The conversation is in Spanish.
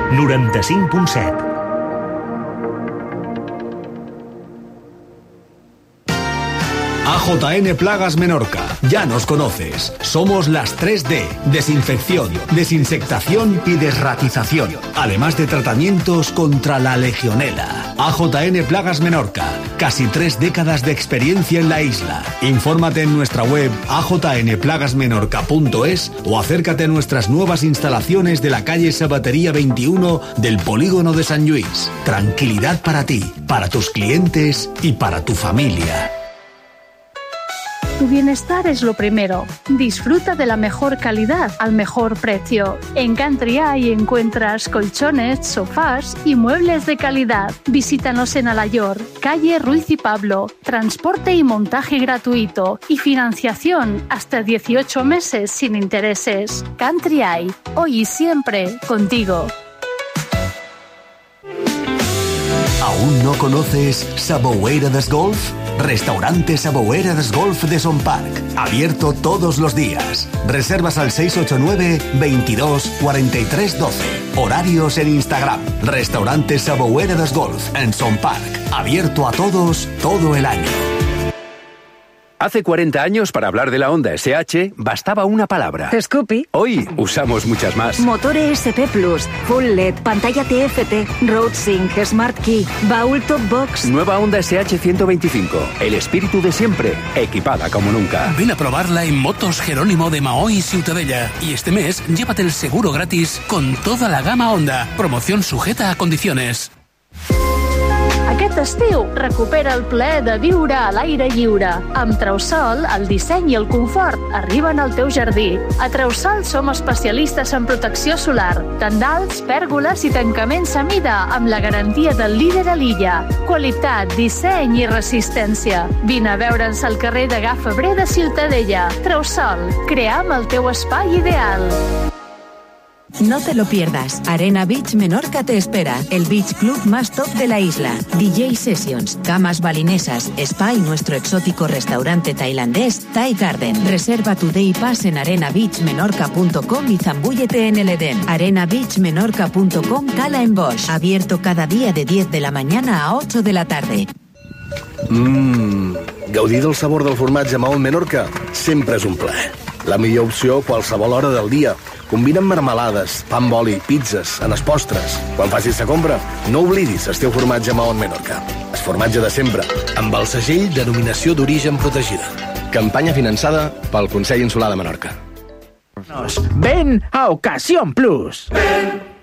95.7. AJN Plagas Menorca. Ya nos conoces. Somos las 3D. Desinfección, desinsectación y desratización. Además de tratamientos contra la legionela. AJN Plagas Menorca. Casi 3 décadas de experiencia en la isla. Infórmate en nuestra web ajnplagasmenorca.es o acércate a nuestras nuevas instalaciones de la calle Sabatería 21 del Polígono de San Luis. Tranquilidad para ti, para tus clientes y para tu familia. Tu bienestar es lo primero. Disfruta de la mejor calidad al mejor precio. En Country Eye encuentras colchones, sofás y muebles de calidad. Visítanos en Alayor, calle Ruiz y Pablo. Transporte y montaje gratuito y financiación hasta 18 meses sin intereses. Country Eye, hoy y siempre contigo. ¿Aún no conoces Saboueras Golf? Restaurante Saboueras Golf de Son Parc. Abierto todos los días. Reservas al 689 22 43 12. Horarios en Instagram. Restaurante Saboueras Golf en Son Parc. Abierto a todos todo el año. Hace 40 años, para hablar de la Honda SH, bastaba una palabra. Scoopy. Hoy usamos muchas más. Motor ESP Plus, Full LED, pantalla TFT, Road Sync, Smart Key, baúl Top Box. Nueva Honda SH 125. El espíritu de siempre, equipada como nunca. Ven a probarla en Motos Jerónimo de Maó y Ciutadella. Y este mes, llévate el seguro gratis con toda la gama Honda. Promoción sujeta a condiciones. Aquest estiu, recupera el plaer de viure a l'aire lliure. Amb Trausol, el disseny i el confort arriben al teu jardí. A Trausol som especialistes en protecció solar, tendals, pèrgoles i tancaments a mida, amb la garantia del líder a l'illa. Qualitat, disseny i resistència. Vine a veure'ns al carrer de Gafebrer de Ciutadella. Trausol, cream el teu espai ideal. No te lo pierdas. Arena Beach Menorca te espera. El beach club más top de la isla. DJ Sessions, camas balinesas, spa y nuestro exótico restaurante tailandés Thai Garden. Reserva tu day pass en arenabeachmenorca.com y zambúllete en el Edén. arenabeachmenorca.com, Cala en Bosch. Abierto cada día de 10 de la mañana a 8 de la tarde. Gaudir del sabor del formatge Mahón Menorca sempre és un plaer. La millor opció a qualsevol hora del dia. Combina marmelades, pa amb oli, pizzas, en els postres. Quan facis la compra, no oblidis el teu formatge Mahón Menorca. El formatge de sempre, amb el segell Denominació d'Origen Protegida. Campanya finançada pel Consell Insular de Menorca. Ven a Ocasión Plus. Ven